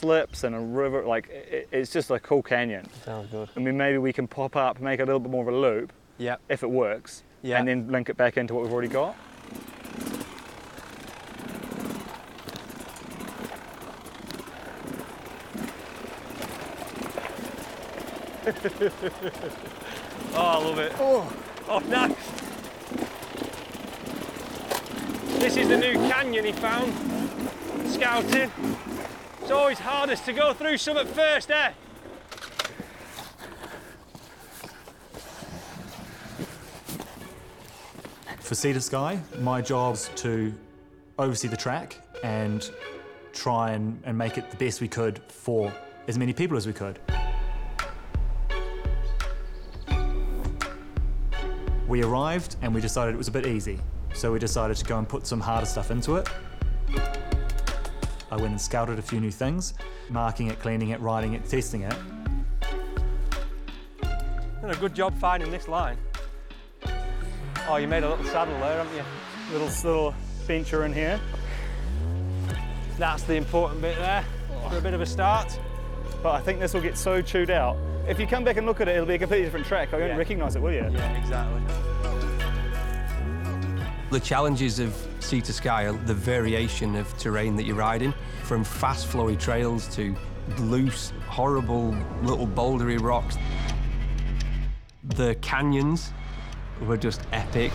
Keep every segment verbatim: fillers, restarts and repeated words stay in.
slips and a river, like it, it's just a cool canyon. Sounds good. I mean, maybe we can pop up, make it a little bit more of a loop, yeah, if it works, yeah, and then link it back into what we've already got. Oh, I love it. Oh, oh, nice. This is the new canyon he found, scouting. It's always hardest to go through something first, eh? For Sea to Sky, my job's to oversee the track and try and, and make it the best we could for as many people as we could. We arrived and we decided it was a bit easy, so we decided to go and put some harder stuff into it. I went and scouted a few new things, marking it, cleaning it, riding it, testing it. Done a good job finding this line. Oh, you made a little saddle there, haven't you? Little, little bencher in here. That's the important bit there, for a bit of a start. But I think this will get so chewed out. If you come back and look at it, it'll be a completely different track. I won't Yeah. recognise it, will you? Yeah, exactly. The challenges of Sea to Sky are the variation of terrain that you're riding, from fast flowy trails to loose, horrible little bouldery rocks. The canyons were just epic.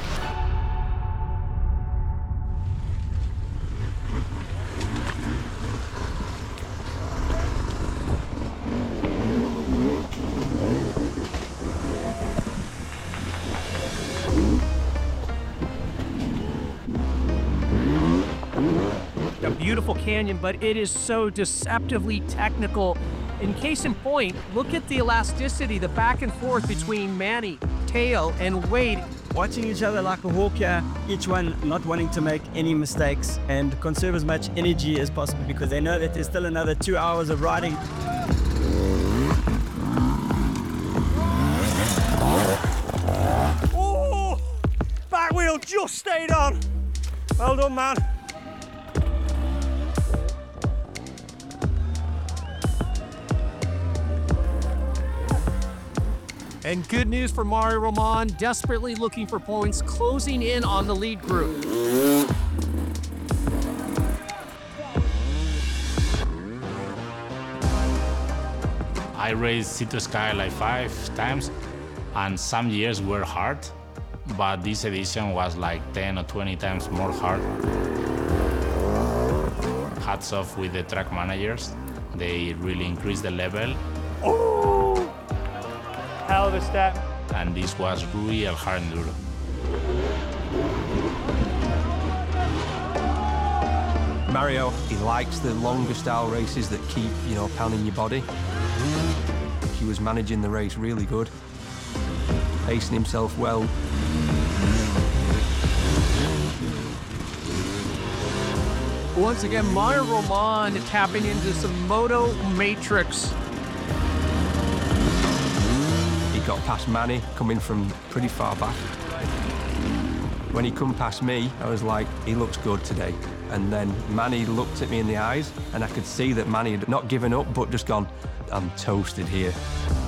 A beautiful canyon, but it is so deceptively technical. In case in point, look at the elasticity, the back and forth between Manny, Tail, and Wade. Watching each other like a hawk here, each one not wanting to make any mistakes and conserve as much energy as possible because they know that there's still another two hours of riding. Oh! Back wheel just stayed on. Well done, man. And good news for Mario Roman, desperately looking for points, closing in on the lead group. I raced Sea to Sky like five times, and some years were hard, but this edition was like ten or twenty times more hard. Hats off with the track managers. They really increased the level. Oh! Hell of a step. And this was real hard enduro. Mario, he likes the longer style races that keep, you know, pounding your body. He was managing the race really good, pacing himself well. Once again, Mario Roman tapping into some Moto Matrix. He got past Manny, coming from pretty far back. When he come past me, I was like, he looks good today. And then Manny looked at me in the eyes, and I could see that Manny had not given up, but just gone, I'm toasted here.